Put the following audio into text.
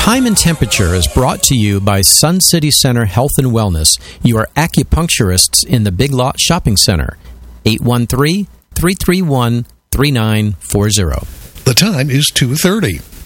Time and Temperature is brought to you by Sun City Center Health and Wellness, your acupuncturists in the Big Lot Shopping Center. 813-331-3940. The time is 2:30.